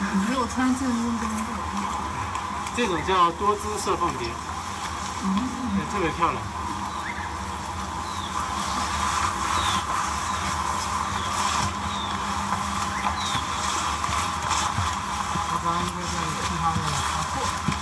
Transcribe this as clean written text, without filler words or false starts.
你如果穿正运动会， 这种叫多姿射凤蝶，特别漂亮。 刚刚应该在其他的。